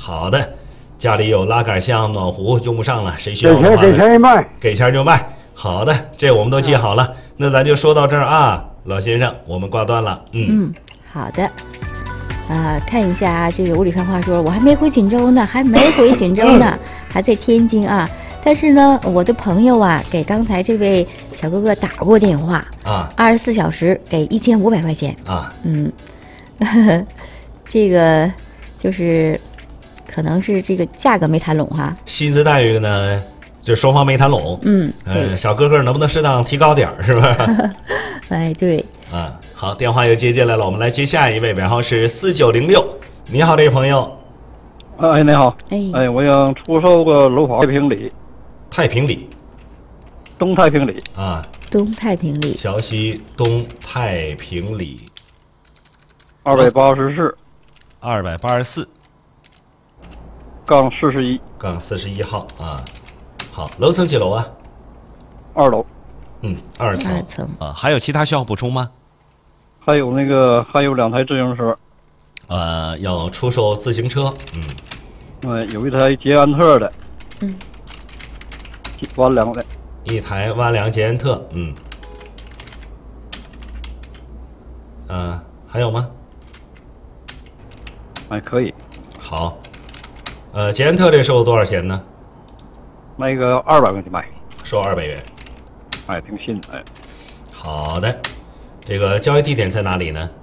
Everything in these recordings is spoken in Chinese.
好的，家里有拉杆箱、暖壶，用不上了，谁需要给钱的话呢给钱卖， 给钱就卖。好的，这我们都记好了。那咱就说到这儿啊，老先生，我们挂断了。 好的。看一下啊，这个屋里看话说，我还没回锦州呢，还没回锦州呢，还在天津啊。但是呢，我的朋友啊，给刚才这位小哥哥打过电话啊 ，24小时给1500块钱啊。 这个就是可能是这个价格没谈拢哈。 薪资待遇呢，就双方没谈拢。 对。 小哥哥能不能适当提高点儿，是吧？ 哎，对。 好，电话又接进来了，我们来接下一位，尾号是4906。你好，这位朋友。 哎，你好。 哎， 我想出售个楼房， 太平里， 东太平里啊， 东太平里， 桥西东太平里 ，284 杠 41 号啊。好，楼层几楼啊 ？2楼。 二层啊。还有其他需要补充吗？ 还有2台自行车。 要出售自行车。 有一台捷安特的。弯梁的。 一台弯梁捷安特。还有吗？ 可以。 好。捷安特这收多少钱呢？ 那个200块钱卖。 收200元。 挺新的。 好的，这个交易地点在哪里呢？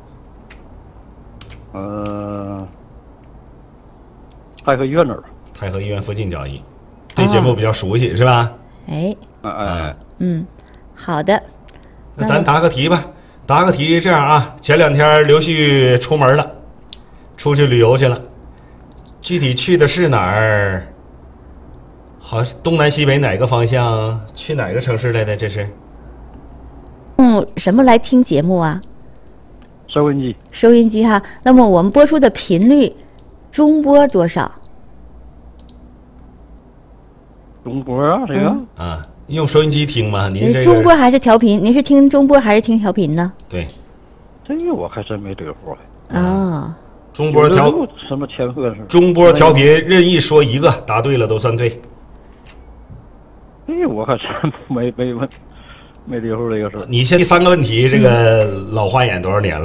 太和医院那儿。 太和医院附近交易。对节目比较熟悉是吧？ 好的。 那咱答个题吧。答个题，这样啊，前2天刘旭出门了，出去旅游去了，具体去的是哪儿？好，东南西北哪个方向？去哪个城市来的？这是？ 什么来听节目啊？ 收音机哈。那么我们播出的频率，中波多少？ 中波啊，这个用收音机听吗？您这中波还是调频？您是听中波还是听调频呢？ 对， 这个我还真没得过。 中波调什么千赫是？ 中波调频任意说一个，答对了都算对。 我还真没问，没得过这个事。 你现在3个问题，这个老花眼多少年了？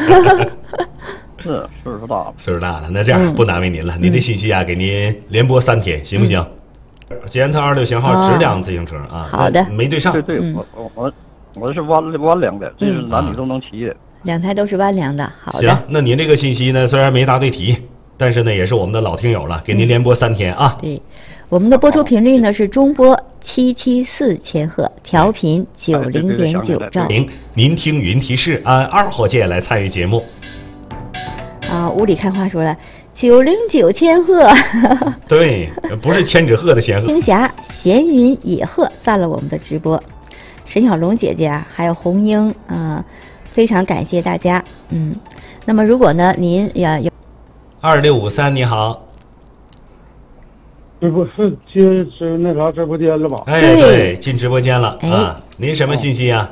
是岁数大了。那这样不难为您了，您这信息啊，给您连播3天，行不行？捷安特26型号直梁自行车啊。 好的， 没对上。 对，我是弯梁的，这是男女都能骑的。 2台都是弯梁的。好的。 行，那您这个信息呢，虽然没答对题，但是呢，也是我们的老听友了，给您连播3天啊。 对，我们的播出频率呢是中波774千赫，调频90.9兆。 您听云提示，按2号键来参与节目。 屋里看话说了，909千赫。 对，不是千纸鹤的千鹤。 青霞闲云野鹤赞了我们的直播，沈小龙姐姐啊，还有红英非常感谢大家。那么如果呢您也有 2653，你好。 这不是进那啥直播间了吧？ 对，进直播间了啊。您什么信息啊？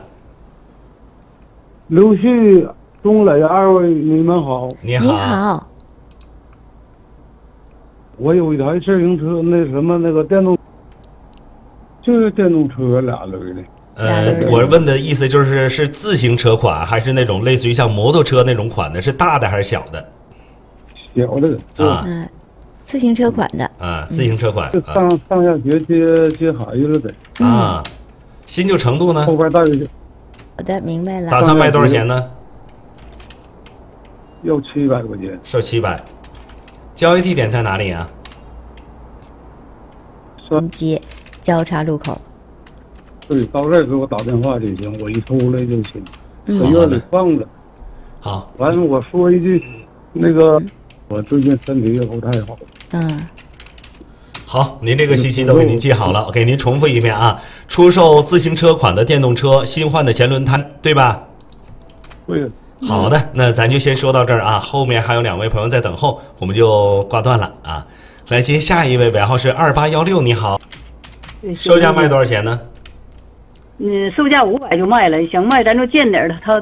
刘旭、钟磊2位，你们好。 你好。 我有一台自行车，那个电动，就是电动车俩轮的。 我问的意思就是是自行车款，还是那种类似于像摩托车那种款的？是大的还是小的？ 小的。 自行车款的。 自行车款。 上下学接孩子的。 新旧程度呢？ 后边带着。 好的，明白了。 打算卖多少钱呢？ 要700块钱。 收700。交易地点在哪里啊？ 街交叉路口。 对，到这儿给我打电话就行，我一出来就行，在院里放着。 好。 完了，我说一句，我最近身体也不太好。 好，您这个信息都给您记好了，我给您重复一遍啊。出售自行车款的电动车，新换的前轮胎，对吧？ 对。 好的，那咱就先说到这儿啊，后面还有2位朋友在等候，我们就挂断了啊。来接下一位，尾号是2816，你好。售价卖多少钱呢？ 售价500就卖了，想卖咱就见点的，他